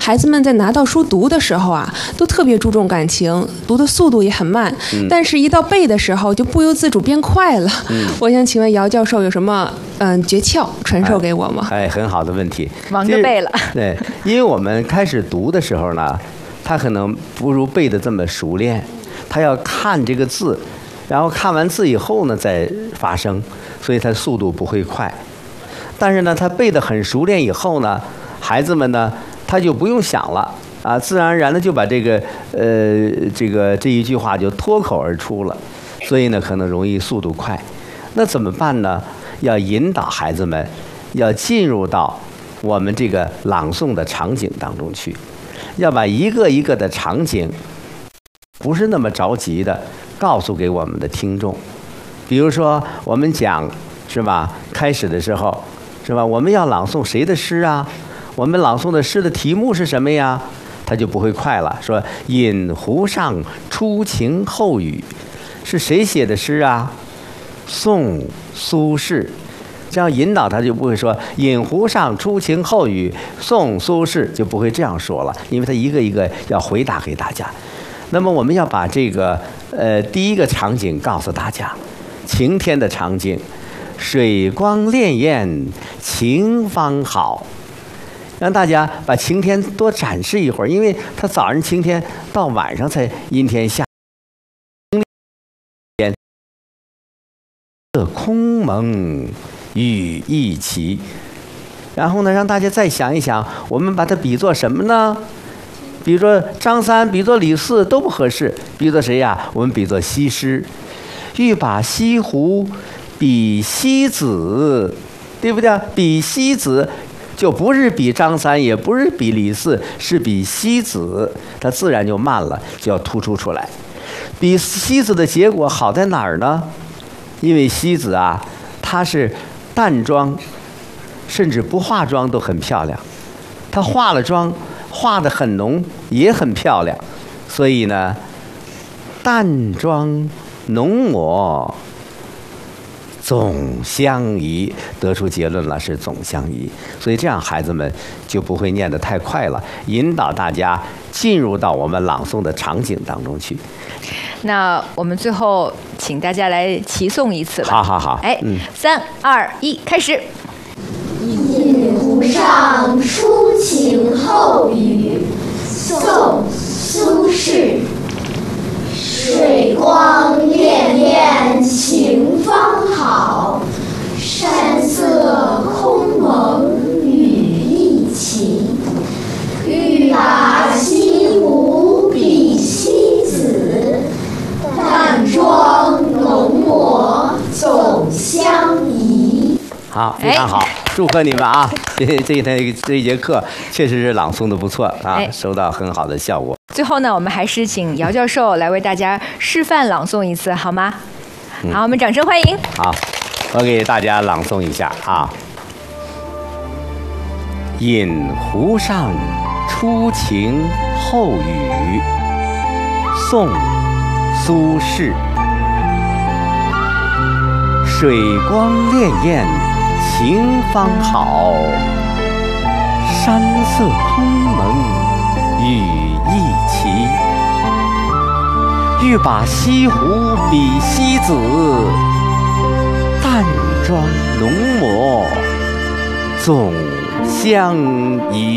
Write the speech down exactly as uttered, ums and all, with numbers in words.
孩子们在拿到书读的时候啊，都特别注重感情，读的速度也很慢，嗯、但是一到背的时候就不由自主变快了。嗯、我想请问姚教授有什么嗯、呃、诀窍传授给我吗？ 哎，很好的问题， 忙着背了。 对，因为我们开始读的时候呢，他可能不如背的这么熟练，他要看这个字，然后看完字以后呢再发声，所以他速度不会快。但是呢，他背得很熟练以后呢，孩子们呢他就不用想了啊，自然而然的就把这个呃这个这一句话就脱口而出了，所以呢可能容易速度快。那怎么办呢？要引导孩子们要进入到我们这个朗诵的场景当中去，要把一个一个的场景不是那么着急的告诉给我们的听众。比如说我们讲是吧，开始的时候是吧，我们要朗诵谁的诗啊？我们朗诵的诗的题目是什么呀？他就不会快了，说饮湖上初晴后雨，是谁写的诗啊？宋苏轼。这样引导他就不会说饮湖上初晴后雨，宋苏轼，就不会这样说了，因为他一个一个要回答给大家。那么我们要把这个呃第一个场景告诉大家，晴天的场景，水光潋滟晴方好，让大家把晴天多展示一会儿，因为他早上晴天到晚上才阴天下，空蒙雨亦奇。然后呢，让大家再想一想，我们把它比作什么呢？比如说张三，比作李四都不合适，比作谁呀？我们比作西施。欲把西湖比西子，对不对？比西子就不是比张三，也不是比李四，是比西子，它自然就慢了，就要突出出来。比西子的结果好在哪儿呢？因为西子啊，她是淡妆，甚至不化妆都很漂亮。她化了妆，化得很浓，也很漂亮。所以呢，淡妆浓抹总相宜，得出结论了，是总相宜。所以这样孩子们就不会念得太快了，引导大家进入到我们朗诵的场景当中去。 那我们最后请大家来齐诵一次吧。 好好好， 哎，嗯、三二一，开始。 饮湖上初晴后雨，宋·苏轼。水光潋滟晴方好，山色空蒙雨亦奇。欲把西湖比西子，淡妆浓抹总相宜。 好，非常好，哎、祝贺你们啊！这这一天这一节课确实是朗诵的不错啊，哎、收到很好的效果。 最后呢，我们还是请姚教授来为大家示范朗诵一次，好吗？嗯、好，我们掌声欢迎。 好，我给大家朗诵一下啊。饮湖上初晴后雨，宋·苏轼。水光潋滟晴方好，山色空蒙雨亦奇。欲把西湖比西子，淡妆浓抹总相宜。